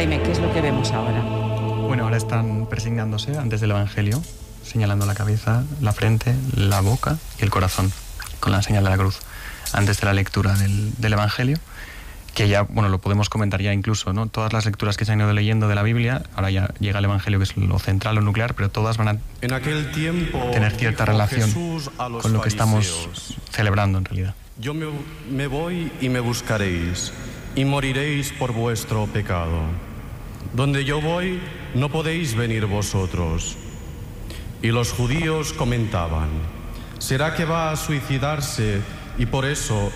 Jaime, ¿qué es lo que vemos ahora? Bueno, ahora están presignándose antes del Evangelio, señalando la cabeza, la frente, la boca y el corazón, con la señal de la cruz, antes de la lectura del Evangelio, que ya, bueno, lo podemos comentar ya incluso, ¿no? Todas las lecturas que se han ido leyendo de la Biblia, ahora ya llega el Evangelio, que es lo central, lo nuclear, pero todas van a tener cierta relación con lo que estamos celebrando en realidad. Yo me voy y me buscaréis, y moriréis por vuestro pecado. Donde yo voy, no podéis venir vosotros. Y los judíos comentaban: ¿será que va a suicidarse y por eso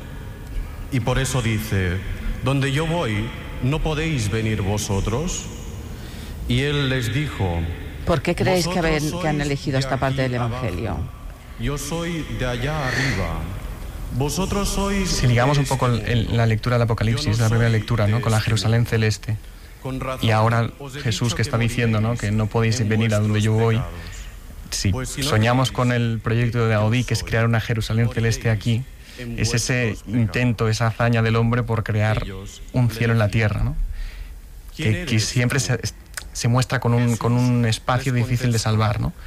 dice: donde yo voy, no podéis venir vosotros? Y él les dijo: ¿por qué creéis que han elegido esta parte del Evangelio? Abajo. Yo soy de allá arriba. Vosotros sois... Si ligamos un poco la lectura del Apocalipsis, la primera lectura, ¿no? Con la Jerusalén celeste, y ahora Jesús que está diciendo, ¿no? Que no podéis venir a donde yo voy. Si soñamos con el proyecto de Gaudí, que es crear una Jerusalén celeste aquí, es ese intento, esa hazaña del hombre por crear un cielo en la tierra, ¿no? Que siempre se muestra con un espacio difícil de salvar, ¿no?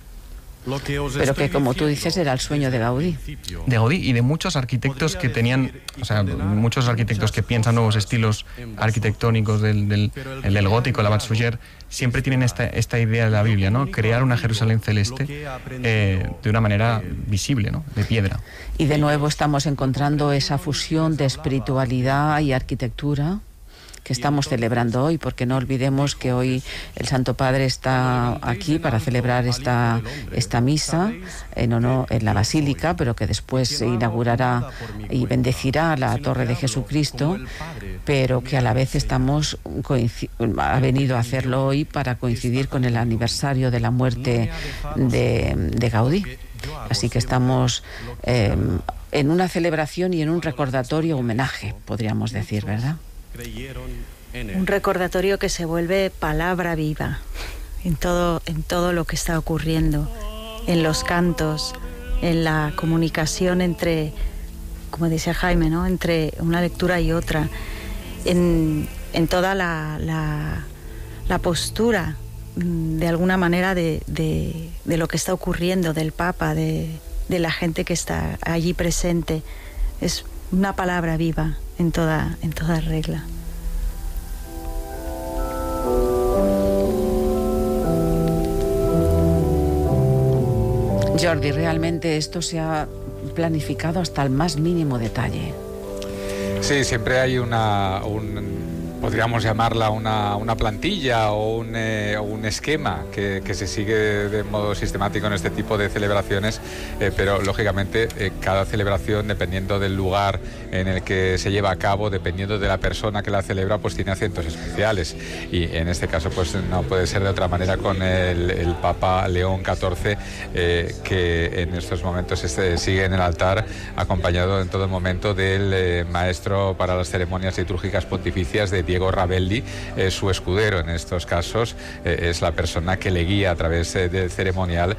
Pero que, como tú dices, era el sueño de Gaudí. De Gaudí y de muchos arquitectos que tenían, o sea, muchos arquitectos que piensan nuevos estilos arquitectónicos del gótico, la Batsuger, siempre tienen esta idea de la Biblia, ¿no? Crear una Jerusalén celeste de una manera visible, ¿no? De piedra. Y de nuevo estamos encontrando esa fusión de espiritualidad y arquitectura que estamos celebrando hoy, porque no olvidemos que hoy el Santo Padre está aquí para celebrar esta misa en la Basílica, pero que después se inaugurará y bendecirá la Torre de Jesucristo, pero que a la vez ha venido a hacerlo hoy para coincidir con el aniversario de la muerte de Gaudí. Así que estamos en una celebración y en un recordatorio, homenaje, podríamos decir, ¿verdad? Un recordatorio que se vuelve palabra viva en todo lo que está ocurriendo, en los cantos, en la comunicación entre, como decía Jaime, ¿no? Entre una lectura y otra, en toda la postura, de alguna manera, de lo que está ocurriendo, del Papa, de la gente que está allí presente. Es una palabra viva en toda regla. Jordi, realmente esto se ha planificado hasta el más mínimo detalle. Sí, siempre hay podríamos llamarla una plantilla o un esquema que se sigue de modo sistemático en este tipo de celebraciones, pero lógicamente cada celebración, dependiendo del lugar en el que se lleva a cabo, dependiendo de la persona que la celebra, pues tiene acentos especiales, y en este caso pues no puede ser de otra manera con el Papa León XIV, que en estos momentos sigue en el altar, acompañado en todo momento del maestro para las ceremonias litúrgicas pontificias, de Diego Ravelli, su escudero en estos casos. Es la persona que le guía a través del ceremonial